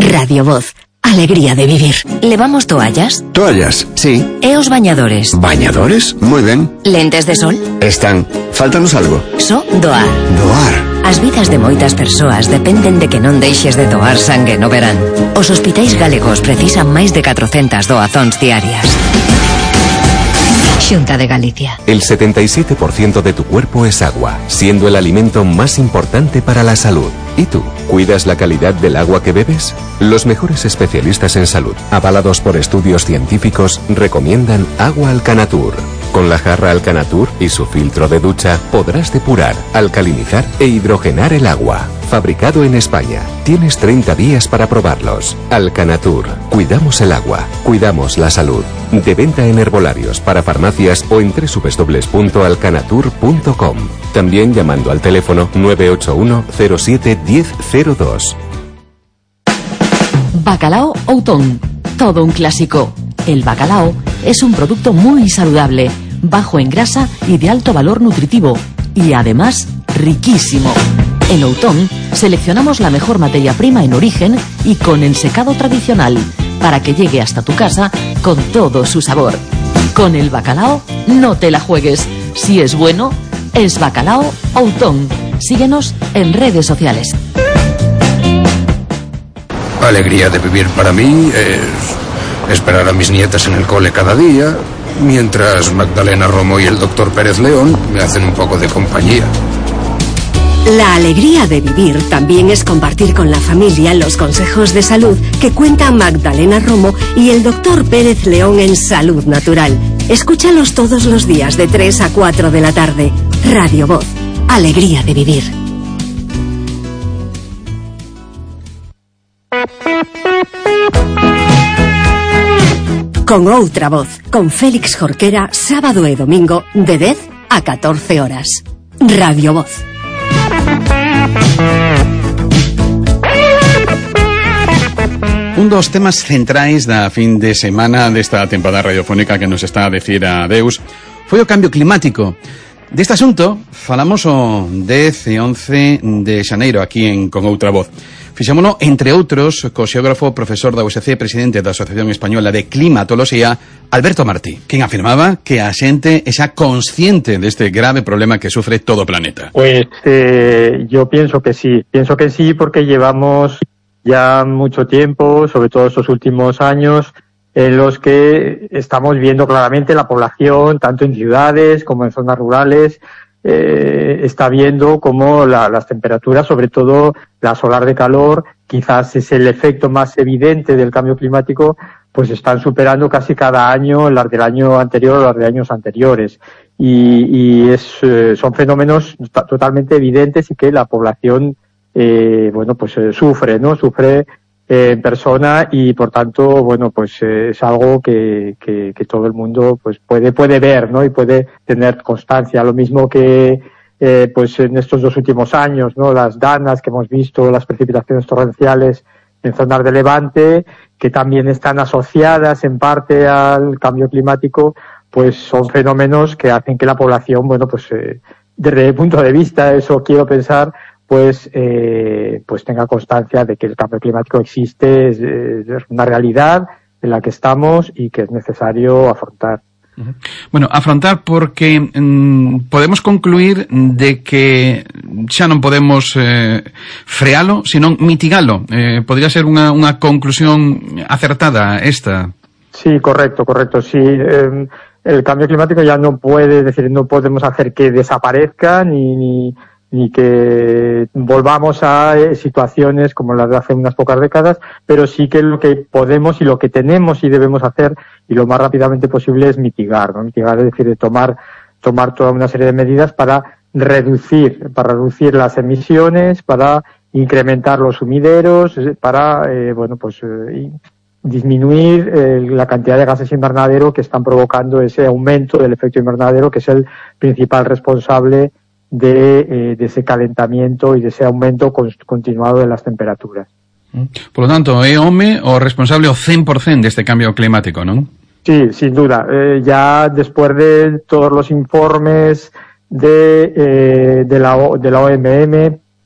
Radio Voz. Alegría de vivir. ¿Levamos toallas? Toallas, sí. E os bañadores? ¿Bañadores? Moi ben. Lentes de sol? Están. Fáltanos algo. Só doar. Doar. As vidas de moitas persoas dependen de que non deixes de doar sangue no verán. Os hospitais galegos precisan máis de 400 doazóns diarias. Xunta de Galicia. El 77% de tu cuerpo es agua, siendo el alimento más importante para la salud. ¿Y tú? ¿Cuidas la calidad del agua que bebes? Los mejores especialistas en salud, avalados por estudios científicos, recomiendan agua Alcanatur. Con la jarra Alcanatur y su filtro de ducha podrás depurar, alcalinizar e hidrogenar el agua. Fabricado en España. Tienes 30 días para probarlos. Alcanatur. Cuidamos el agua. Cuidamos la salud. De venta en herbolarios, para farmacias o en www.alcanatur.com. También llamando al teléfono 981 07 1002. Bacalao Outón. Todo un clásico. El bacalao es un producto muy saludable, bajo en grasa y de alto valor nutritivo, y además riquísimo. En Outón seleccionamos la mejor materia prima en origen y con ensecado tradicional, para que llegue hasta tu casa con todo su sabor. Con el bacalao no te la juegues. Si es bueno, es Bacalao Outón. Síguenos en redes sociales. Alegría de vivir para mí es esperar a mis nietas en el cole cada día, mientras Magdalena Romo y el doctor Pérez León me hacen un poco de compañía. La alegría de vivir también es compartir con la familia los consejos de salud que cuentan Magdalena Romo y el doctor Pérez León en Salud Natural. Escúchalos todos los días de 3 a 4 de la tarde. Radio Voz. Alegría de vivir. Con outra voz, con Félix Jorquera, sábado e domingo de 10 a 14 horas. Radio Voz. Un dos temas centrais da fin de semana desta tempada radiofónica que nos está a decir adeus foi o cambio climático. Deste asunto falamos o 10 e 11 de xaneiro aquí en Con Outra Voz. Fixémono, entre outros, co xeógrafo, profesor da USC, presidente da Asociación Española de Climatoloxía, Alberto Martí, quen afirmaba que a xente é xa consciente deste grave problema que sufre todo o planeta. Pues yo pienso que sí porque llevamos ya mucho tiempo, sobre todo estos últimos años, en los que estamos viendo claramente la población, tanto en ciudades como en zonas rurales, está viendo cómo las temperaturas, sobre todo las olas de calor, quizás es el efecto más evidente del cambio climático, pues están superando casi cada año las del año anterior o las de años anteriores. Son fenómenos totalmente evidentes y que la población sufre, ¿no? Sufre en persona y por tanto, es algo que todo el mundo pues puede ver, ¿no? Y puede tener constancia. Lo mismo que en estos dos últimos años, ¿no? Las danas que hemos visto, las precipitaciones torrenciales en zonas de Levante, que también están asociadas en parte al cambio climático, pues son fenómenos que hacen que la población, desde mi punto de vista, eso quiero pensar, pues tenga constancia de que el cambio climático existe, es una realidad en la que estamos y que es necesario afrontar. Bueno, afrontar porque podemos concluir de que xa non podemos frealo, senón mitigalo. Podría ser unha conclusión acertada esta. Sí, correcto. Sí, el cambio climático ya no puede, es decir, no podemos hacer que desaparezca ni que volvamos a situaciones como las de hace unas pocas décadas, pero sí que lo que podemos y lo que tenemos y debemos hacer, y lo más rápidamente posible, es mitigar, ¿no? Mitigar, es decir, de tomar toda una serie de medidas para reducir las emisiones, para incrementar los sumideros, para, disminuir la cantidad de gases invernadero que están provocando ese aumento del efecto invernadero, que es el principal responsable de ese calentamiento y de ese aumento continuado de las temperaturas. Por lo tanto, é home o responsable o 100% deste cambio climático, non? Sí, sin duda. Ya después de todos los informes de la OMM,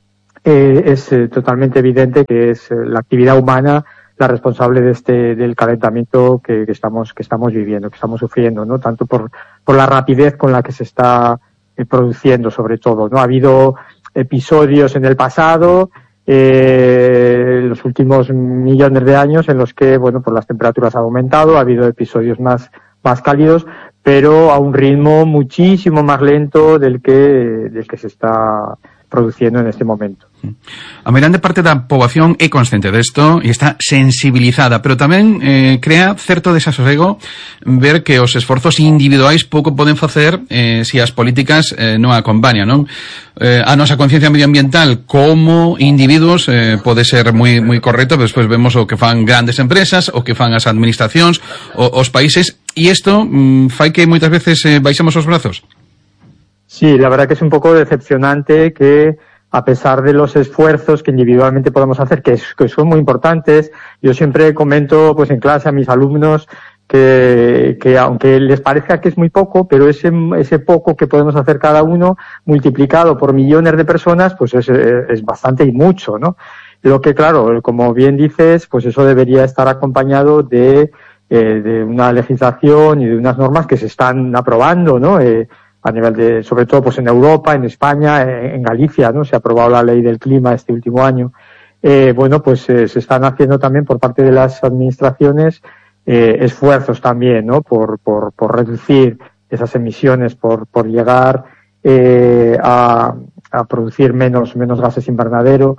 es totalmente evidente que es la actividad humana la responsable del calentamiento que estamos viviendo, que estamos sufriendo, ¿no? Tanto por la rapidez con la que se está produciendo, sobre todo, ¿no? Ha habido episodios en el pasado, los últimos millones de años, en los que, bueno, pues las temperaturas han aumentado, ha habido episodios más cálidos, pero a un ritmo muchísimo más lento del que se está produciendo en este momento. A grande parte da poboación é consciente desto e está sensibilizada, pero tamén crea certo desasosego ver que os esforzos individuais pouco poden facer se as políticas non acompañan, non? A nosa conciencia medioambiental como individuos pode ser moi correcto, pero despois vemos o que fan grandes empresas, o que fan as administracións, os países, e isto fai que moitas veces baixemos os brazos. Sí, la verdad que es un poco decepcionante que, a pesar de los esfuerzos que individualmente podemos hacer, que son muy importantes, yo siempre comento pues en clase a mis alumnos que aunque les parezca que es muy poco, pero ese poco que podemos hacer cada uno multiplicado por millones de personas, pues es bastante y mucho, ¿no? Lo que, claro, como bien dices, pues eso debería estar acompañado de una legislación y de unas normas que se están aprobando, ¿no? A nivel sobre todo pues en Europa, en España, en Galicia, ¿no? Se ha aprobado la ley del clima este último año. Bueno, pues se están haciendo también por parte de las administraciones esfuerzos también, ¿no? Por reducir esas emisiones, por llegar a producir menos gases invernadero,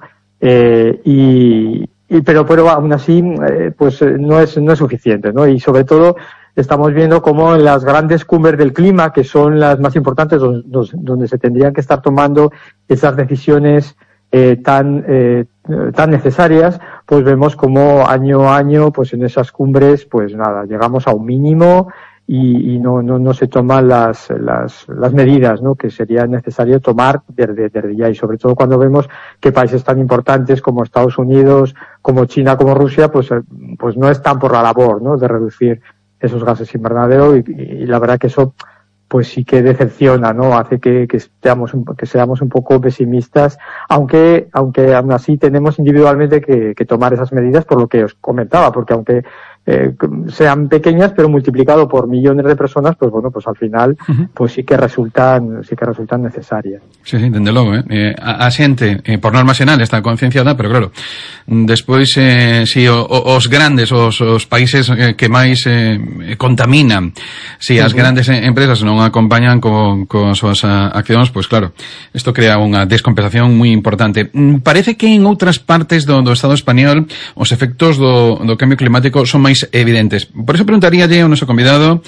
pero aún así pues no es suficiente, ¿no? Y sobre todo estamos viendo cómo en las grandes cumbres del clima, que son las más importantes, donde se tendrían que estar tomando esas decisiones tan necesarias, pues vemos como año a año, pues en esas cumbres, pues nada, llegamos a un mínimo y no se toman las medidas, ¿no? Que sería necesario tomar desde ya, y sobre todo cuando vemos que países tan importantes como Estados Unidos, como China, como Rusia, pues no están por la labor, ¿no? De reducir esos gases invernadero, y la verdad que eso pues sí que decepciona, ¿no? Hace que seamos un poco pesimistas, aunque aún así tenemos individualmente que tomar esas medidas, por lo que os comentaba, porque aunque sean pequeñas, pero multiplicado por millones de personas, pues bueno, pues al final pues sí que resultan necesarias. Sí, dende logo, a xente por norma xeral está concienciada, pero claro, despois si os grandes, os países que máis contaminan, si as grandes empresas non acompañan con súas accións, pues claro, isto crea unha descompensación moi importante. Parece que en outras partes do Estado español os efectos do cambio climático son máis evidentes. Por eso preguntaríalle ao noso convidado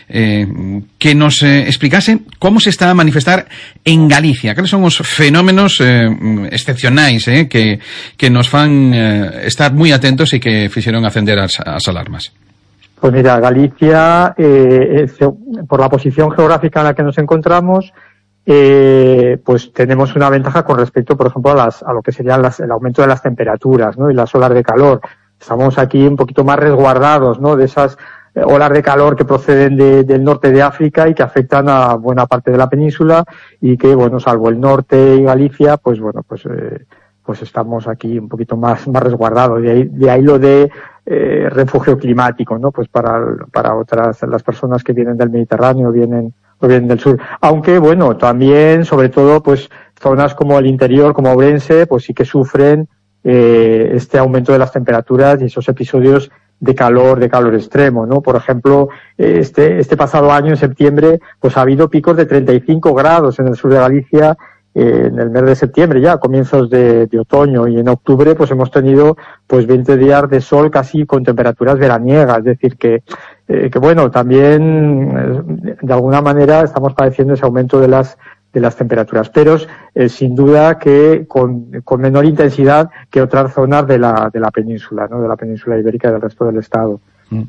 que nos explicase como se está a manifestar en Galicia, cales son os fenómenos excepcionais que nos fan estar moi atentos e que fixeron acender as alarmas. Pues mira, Galicia, por la posición geográfica en la que nos encontramos, pues tenemos una ventaja con respecto, por ejemplo, a lo que sería el aumento de las temperaturas, ¿no? Y las olas de calor. Estamos aquí un poquito más resguardados, ¿no? De esas olas de calor que proceden del norte de África y que afectan a buena parte de la península, y que, bueno, salvo el norte y Galicia, pues bueno, pues estamos aquí un poquito más resguardados. De ahí lo de refugio climático, ¿no? Pues para otras, las personas que vienen del Mediterráneo o vienen del sur. Aunque, bueno, también, sobre todo, pues zonas como el interior, como Ourense, pues sí que sufren este aumento de las temperaturas y esos episodios de calor extremo, ¿no? Por ejemplo, este pasado año, en septiembre, pues ha habido picos de 35 grados en el sur de Galicia, en el mes de septiembre, ya a comienzos de otoño, y en octubre pues hemos tenido pues 20 días de sol casi con temperaturas veraniegas. Es decir que bueno, también de alguna manera estamos padeciendo ese aumento de las temperaturas, pero sin duda que con menor intensidad que otras zonas de la península, ¿no? De la península ibérica y del resto del estado.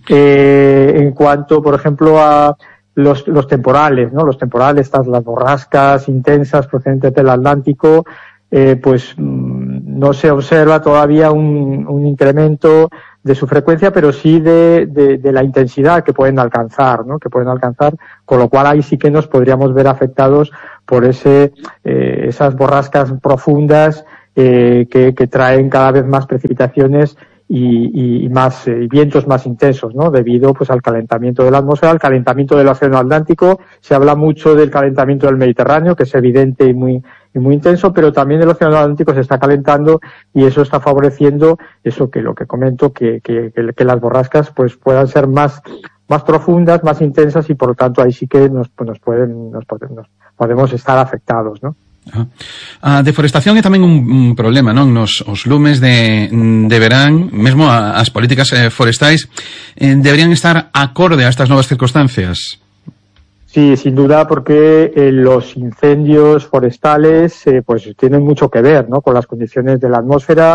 En cuanto, por ejemplo, a los temporales, ¿no? Los temporales, las borrascas intensas procedentes del Atlántico, pues no se observa todavía un incremento de su frecuencia, pero sí de la intensidad que pueden alcanzar, ¿no? Que pueden alcanzar, con lo cual ahí sí que nos podríamos ver afectados por esas borrascas profundas que traen cada vez más precipitaciones y más vientos más intensos, ¿no? Debido pues al calentamiento de la atmósfera, al calentamiento del océano Atlántico. Se habla mucho del calentamiento del Mediterráneo, que es evidente y muy intenso, pero también el océano Atlántico se está calentando y eso está favoreciendo eso que lo que comento, que las borrascas pues puedan ser más profundas, más intensas, y por lo tanto ahí sí que nos podemos estar afectados, ¿no? A deforestación é tamén un problema, non? Os lumes de verán, mesmo as políticas forestais deberían estar acorde a estas novas circunstancias. Sí, sin duda, porque los incendios forestales pues tienen mucho que ver, ¿no? Con las condiciones de la atmósfera,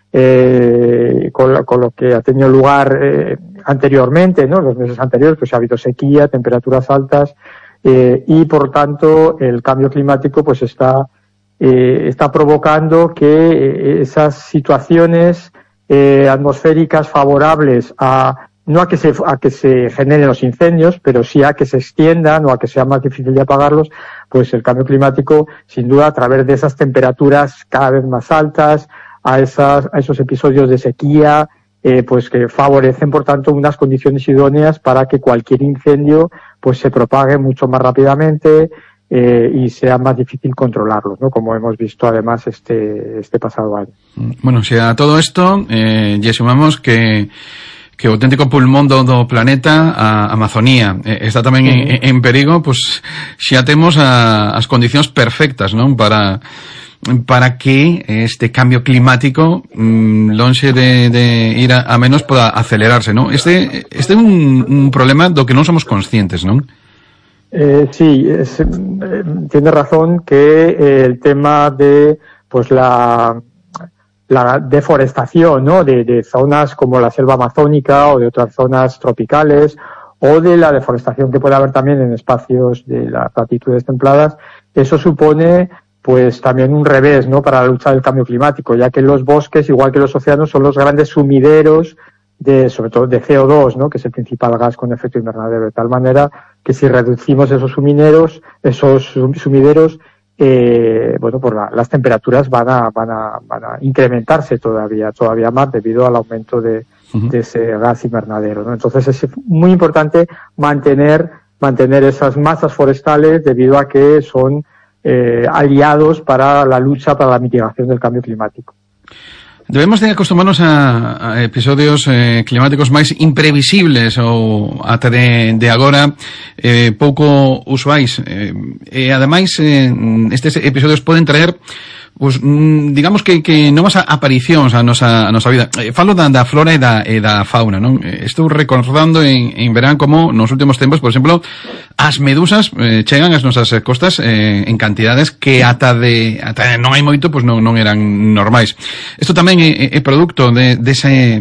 con lo que ha tenido lugar anteriormente, ¿no? Los meses anteriores pues ha habido sequía, temperaturas altas, y por tanto el cambio climático pues está provocando que esas situaciones atmosféricas favorables no a que se generen los incendios, pero sí a que se extiendan o a que sea más difícil de apagarlos, pues el cambio climático, sin duda, a través de esas temperaturas cada vez más altas, a esos episodios de sequía, pues que favorecen, por tanto, unas condiciones idóneas para que cualquier incendio pues se propague mucho más rápidamente y sea más difícil controlarlos, ¿no? Como hemos visto además este pasado año. Bueno, si a todo esto lle sumamos que o auténtico pulmón do planeta, a Amazonía, está tamén en perigo, pues xa temos as condicións perfectas, non? Para que este cambio climático lonxe de ir a menos poda acelerarse, ¿no? Este é un problema do que non somos conscientes, ¿non? Sí, tiene razón que el tema de pues la deforestación, ¿no? De zonas como la selva amazónica o de otras zonas tropicales, o de la deforestación que puede haber también en espacios de las latitudes templadas, eso supone pues también un revés, ¿no? Para la lucha del cambio climático, ya que los bosques, igual que los océanos, son los grandes sumideros sobre todo de CO2, ¿no? Que es el principal gas con efecto invernadero, de tal manera que si reducimos esos sumideros, bueno, pues las temperaturas van a incrementarse todavía más debido al aumento de ese gas invernadero, ¿no? Entonces es muy importante mantener esas masas forestales debido a que son aliados para la lucha, para la mitigación del cambio climático. Debemos de acostumbrarnos a episodios climáticos máis imprevisibles ou ata de agora pouco usuais. E ademais estes episodios poden traer pues, digamos que novas aparicións a nosa vida. Falo da flora e da fauna, non? Estou recordando en verán como nos últimos tempos, por exemplo, as medusas chegan ás nosas costas en cantidades que ata non hai moito, pues non eran normais. Isto tamén é producto dese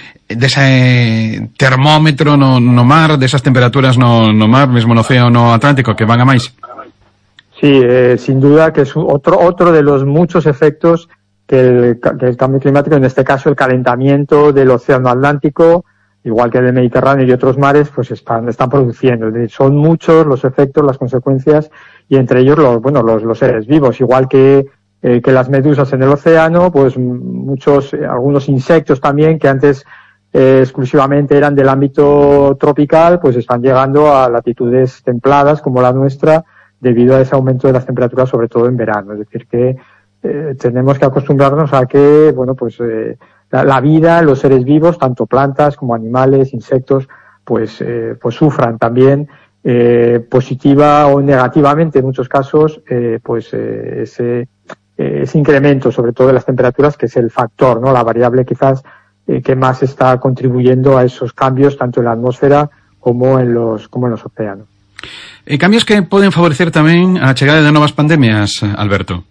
termómetro no mar, desas temperaturas no mar, mesmo no océano Atlántico, que van a máis. Sí, sin duda que es otro de los muchos efectos que el cambio climático, en este caso el calentamiento del océano Atlántico, igual que del Mediterráneo y otros mares, pues están produciendo. Son muchos los efectos, las consecuencias, y entre ellos los seres vivos, igual que las medusas en el océano, pues algunos insectos también que antes exclusivamente eran del ámbito tropical, pues están llegando a latitudes templadas como la nuestra, debido a ese aumento de las temperaturas, sobre todo en verano. Es decir, que tenemos que acostumbrarnos a que, bueno, pues la vida, los seres vivos, tanto plantas como animales, insectos, pues sufran también positiva o negativamente, en muchos casos, ese incremento, sobre todo de las temperaturas, que es el factor, ¿no? La variable quizás que más está contribuyendo a esos cambios, tanto en la atmósfera como en los océanos. Cambios que poden favorecer tamén a chegada de novas pandemias, Alberto?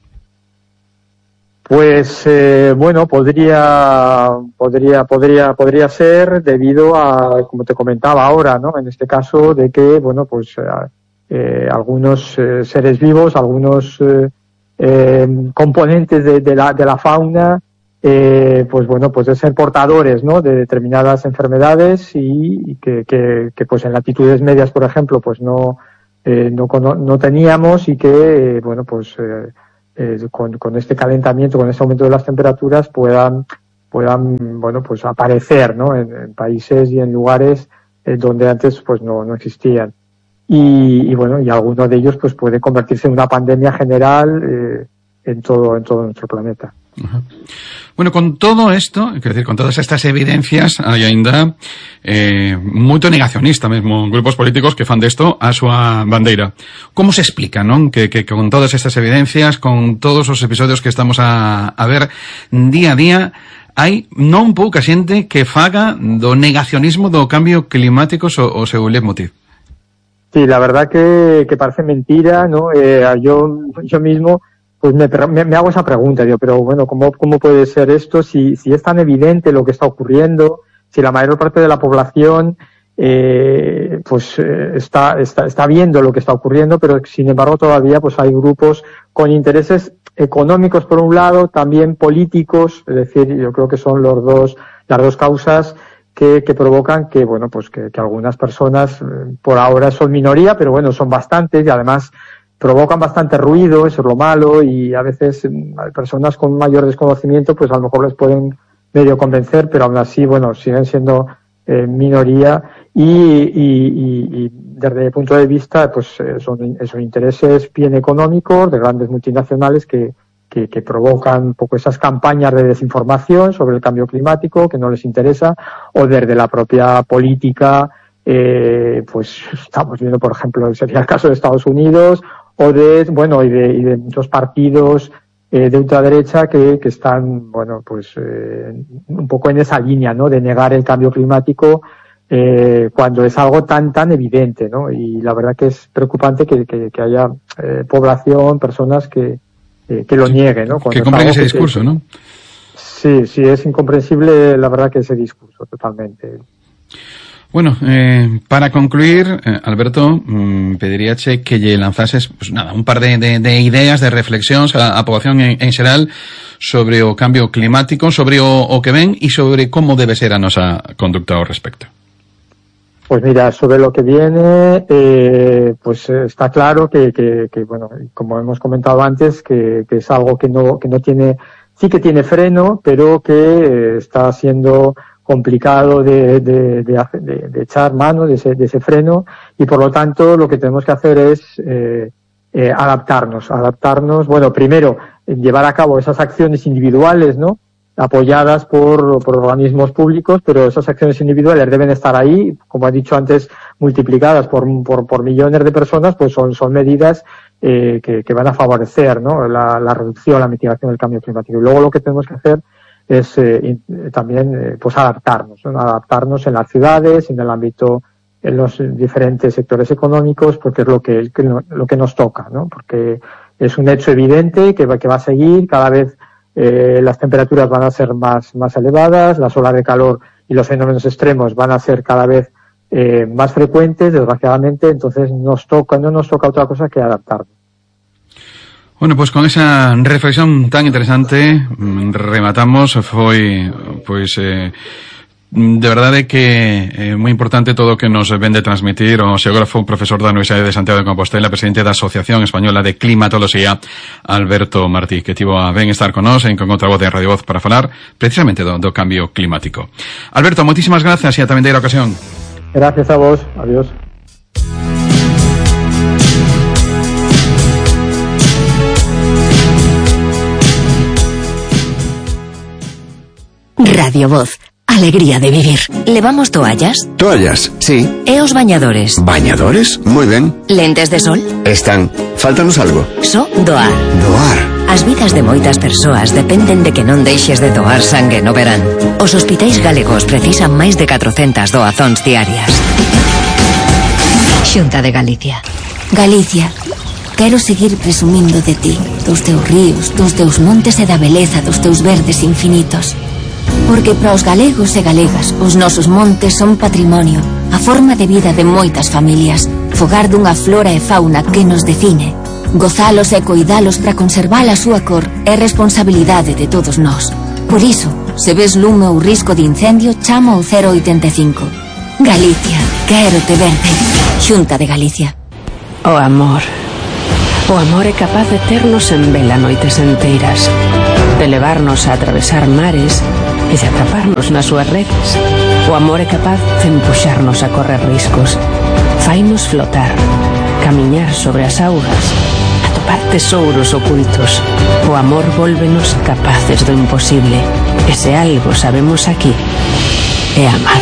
Pues bueno, podría ser debido a, como te comentaba ahora, ¿no? En este caso, de que, bueno, pues algunos seres vivos, algunos componentes de la fauna, pues bueno, pues de ser portadores, ¿no? De determinadas enfermedades y que pues en latitudes medias, por ejemplo, pues no teníamos, y que bueno, pues con este calentamiento, con este aumento de las temperaturas, puedan bueno, pues aparecer, ¿no? En países y en lugares donde antes pues no existían. Y bueno, y alguno de ellos pues puede convertirse en una pandemia general en todo nuestro planeta. Uh-huh. Bueno, con todo esto, quero decir, con todas estas evidencias, hai aínda moito negacionista mesmo, grupos políticos que fan desto a súa bandeira. Como se explica, non? Que con todas estas evidencias, con todos os episodios que estamos a ver día a día, hai non pouca xente que faga do negacionismo do cambio climático o seu leitmotiv. Sí, la verdad que parece mentira, ¿no? Yo mismo pues me hago esa pregunta, digo, pero bueno, ¿cómo puede ser esto si es tan evidente lo que está ocurriendo, si la mayor parte de la población está viendo lo que está ocurriendo, pero sin embargo todavía pues hay grupos con intereses económicos por un lado, también políticos, es decir, yo creo que son las dos causas que provocan que bueno, pues que algunas personas por ahora son minoría, pero bueno, son bastantes y además provocan bastante ruido, eso es lo malo, y a veces hay personas con mayor desconocimiento pues a lo mejor les pueden medio convencer, pero aún así, bueno, siguen siendo minoría y desde el punto de vista pues son intereses bien económicos de grandes multinacionales que provocan un poco esas campañas de desinformación sobre el cambio climático que no les interesa, o desde la propia política pues estamos viendo, por ejemplo, sería el caso de Estados Unidos o de muchos partidos de ultraderecha que están, bueno, pues un poco en esa línea, ¿no? De negar el cambio climático cuando es algo tan evidente, ¿no? Y la verdad que es preocupante que haya población, personas que lo nieguen, ¿no? Que compren ese discurso, ¿no? Sí, es incomprensible, la verdad, que ese discurso, totalmente. Bueno, para concluir, Alberto, pediríache que lle lanzases, pues nada, un par de ideas, de reflexións á poboación en xeral sobre o cambio climático, sobre o que ven e sobre como debe ser a nosa conducta ao respecto. Pues mira, sobre lo que viene, pues está claro que bueno, como hemos comentado antes, que es algo que no tiene, sí que tiene freno, pero que está siendo complicado de echar mano de ese freno, y por lo tanto lo que tenemos que hacer es adaptarnos, bueno, primero llevar a cabo esas acciones individuales, ¿no? Apoyadas por organismos públicos, pero esas acciones individuales deben estar ahí, como he dicho antes, multiplicadas por millones de personas, pues son medidas que van a favorecer, ¿no? La reducción, la mitigación del cambio climático. Y luego lo que tenemos que hacer es también pues adaptarnos, ¿no? Adaptarnos en las ciudades, en el ámbito, en los diferentes sectores económicos, porque es lo que nos toca, ¿no? Porque es un hecho evidente que va a seguir cada vez. Las temperaturas van a ser más elevadas, las olas de calor y los fenómenos extremos van a ser cada vez más frecuentes, desgraciadamente, entonces no nos toca otra cosa que adaptarnos. Bueno, pues con esa reflexión tan interesante rematamos. Foi pois de verdade que moi importante todo o que nos ven de transmitir o xeógrafo, profesor da Universidade de Santiago de Compostela, presidente da Asociación Española de Climatoloxía, Alberto Martí, que tivo a ben estar con nós en Con Outra Voz de Radio Voz para falar precisamente do cambio climático. Alberto, moitísimas gracias e ata vindeira ocasión. Gracias a vos, adiós. Radio Voz. Alegría de vivir. Levamos toallas? Toallas, sí. E os bañadores? ¿Bañadores? Muy ben. Lentes de sol? Están. Fáltanos algo. Só doar. Doar. As vidas de moitas persoas dependen de que non deixes de doar sangue no verán. Os hospitais galegos precisan máis de 400 doazóns diarias. Xunta de Galicia. Galicia, quero seguir presumindo de ti, dos teus ríos, dos teus montes e da beleza dos teus verdes infinitos. Porque para os galegos e galegas os nosos montes son patrimonio, a forma de vida de moitas familias, fogar dunha flora e fauna que nos define. Gozalos e coidalos para conservar a súa cor é responsabilidade de todos nós. Por iso, se ves lume ou risco de incendio, chama ao 085. Galicia, quero te verde. Xunta de Galicia. O amor O amor é capaz de ternos en vela noites enteiras, de levarnos a atravesar mares e de atraparnos nas súas redes. O amor é capaz de empuxarnos a correr riscos, fainos flotar, camiñar sobre as augas, atopar tesouros ocultos. O amor vólvenos capaces do imposible. E se algo sabemos aquí, é amar.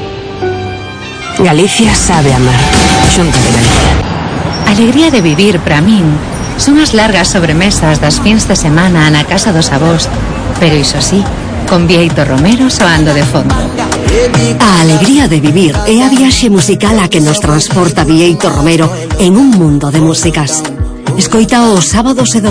Galicia sabe amar. Xunta de Galicia. A alegría de vivir, para min, son as largas sobremesas das fins de semana na casa dos avós, pero iso sí, con Bieito Romero soando de fondo. A alegría de vivir é a viaxe musical a que nos transporta Bieito Romero en un mundo de músicas. Escoita os sábados e